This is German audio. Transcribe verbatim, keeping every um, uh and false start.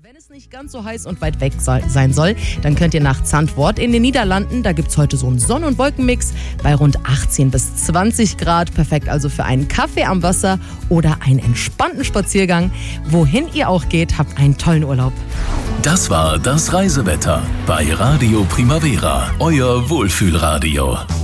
Wenn es nicht ganz so heiß und weit weg soll, sein soll, dann könnt ihr nach Zandvoort in den Niederlanden, da gibt es heute so einen Sonn- und Wolkenmix bei rund achtzehn bis zwanzig Grad. Perfekt also für einen Kaffee am Wasser oder einen entspannten Spaziergang. Wohin ihr auch geht, habt einen tollen Urlaub. Das war das Reisewetter bei Radio Primavera, euer Wohlfühlradio.